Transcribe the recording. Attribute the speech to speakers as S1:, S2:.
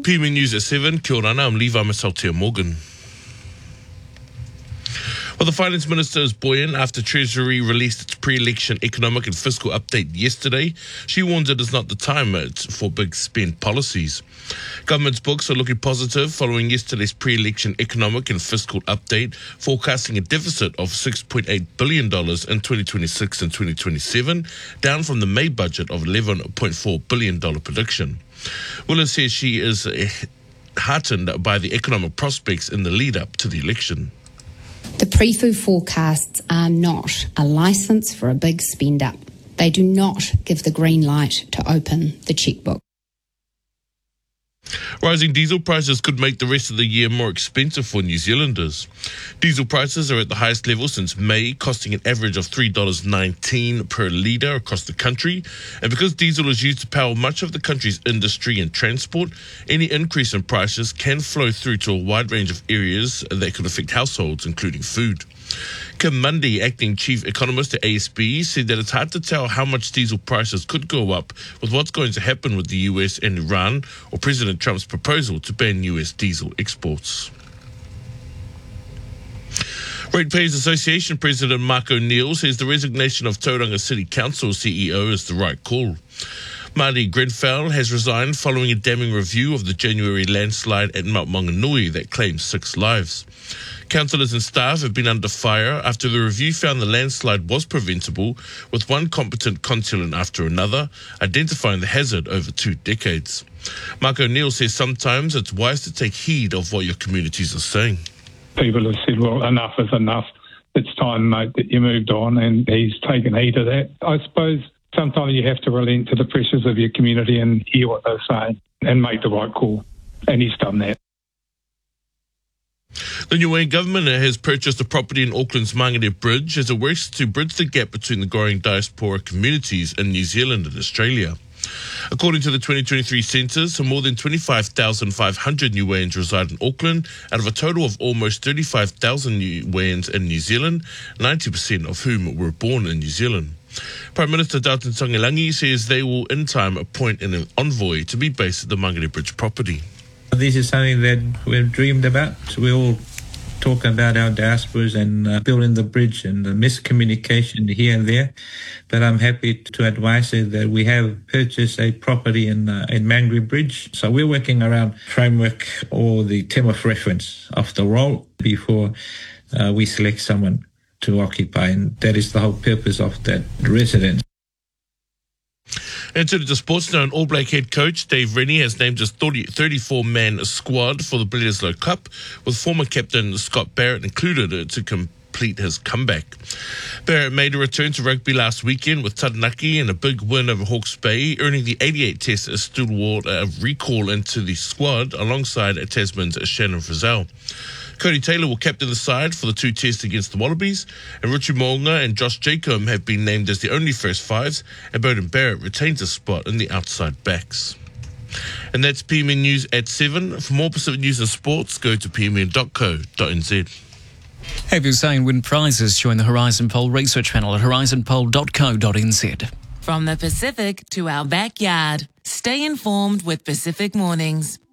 S1: PME News at 7. Kia ora, I'm Levi Masaltea Morgan. Well, the Finance Minister is buoyant after Treasury released its pre-election economic and fiscal update yesterday. She warns it is not the time for big spend policies. Government's books are looking positive following yesterday's pre-election economic and fiscal update, forecasting a deficit of $6.8 billion in 2026 and 2027, down from the May budget of $11.4 billion prediction. Willis says she is heartened by the economic prospects in the lead-up to the election.
S2: The pre-fu forecasts are not a licence for a big spend-up. They do not give the green light to open the chequebook.
S1: Rising diesel prices could make the rest of the year more expensive for New Zealanders. Diesel prices are at the highest level since May, costing an average of $3.19 per litre across the country. And because diesel is used to power much of the country's industry and transport, any increase in prices can flow through to a wide range of areas that could affect households, including food. Kim Mundy, acting chief economist at ASB, said that it's hard to tell how much diesel prices could go up with what's going to happen with the US and Iran or President Trump's proposal to ban US diesel exports. Ratepayers Association President Mark O'Neill says the resignation of Tauranga City Council CEO is the right call. Marty Grenfell has resigned following a damning review of the January landslide at Mount Maunganui that claimed 6 lives. Councillors and staff have been under fire after the review found the landslide was preventable, with one competent consultant after another identifying the hazard over 2 decades. Mark O'Neill says sometimes it's wise to take heed of what your communities are saying.
S3: People have said, well, enough is enough. It's time, mate, that you moved on, and he's taken heed of that. I suppose sometimes you have to relent to the pressures of your community and hear what they're saying and make the right call, and he's done that.
S1: The Niuean government has purchased a property in Auckland's Mangere Bridge as it works to bridge the gap between the growing diaspora communities in New Zealand and Australia. According to the 2023 census, more than 25,500 Niueans reside in Auckland, out of a total of almost 35,000 Niueans in New Zealand, 90% of whom were born in New Zealand. Prime Minister Dalton Sangilangi says they will in time appoint an envoy to be based at the Mangere Bridge property.
S4: This is something that we've dreamed about. We all talk about our diasporas and building the bridge and the miscommunication here and there. But I'm happy to advise you that we have purchased a property in Mangere Bridge. So we're working around framework or the term of reference of the role before we select someone to occupy. And that is the whole purpose of that residence.
S1: And to the sports now, an All Black head coach, Dave Rennie, has named his 34-man squad for the Bledisloe Cup, with former captain Scott Barrett included to complete his comeback. Barrett made a return to rugby last weekend with Taranaki in a big win over Hawke's Bay, earning the 88 Test stalwart recall into the squad alongside Tasman's Shannon Frizzell. Cody Taylor will captain the side for the 2 tests against the Wallabies, and Richie Mo'unga and Josh Jacob have been named as the only first fives, and Bowden Barrett retains a spot in the outside backs. And that's PMN News at 7. For more Pacific news and sports, go to pmn.co.nz.
S5: Have you saying win prizes? Join the Horizon Poll research panel at horizonpoll.co.nz.
S6: From the Pacific to our backyard, stay informed with Pacific Mornings.